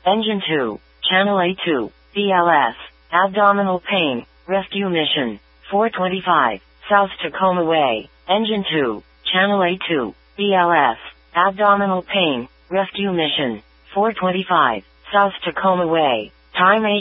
Engine 2, Channel A2, BLS, abdominal pain, rescue mission, 425, South Tacoma Way. Engine 2, Channel A2, BLS, abdominal pain, rescue mission, 425, South Tacoma Way. Time